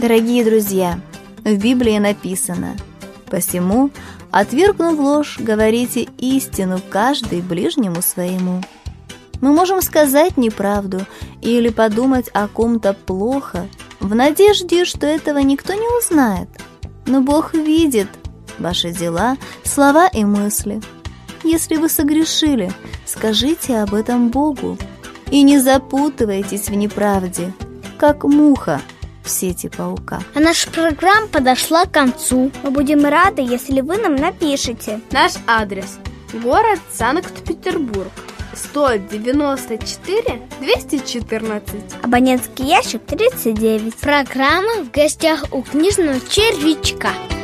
Дорогие друзья, в Библии написано: «Посему, отвергнув ложь, говорите истину каждый ближнему своему». Мы можем сказать неправду или подумать о ком-то плохо, в надежде, что этого никто не узнает. Но Бог видит ваши дела, слова и мысли. Если вы согрешили, скажите об этом Богу. И не запутывайтесь в неправде, как муха в сети паука. А наша программа подошла к концу. Мы будем рады, если вы нам напишите. Наш адрес: город Санкт-Петербург, 194 214. Абонентский ящик 39. Программа «В гостях у книжного червячка».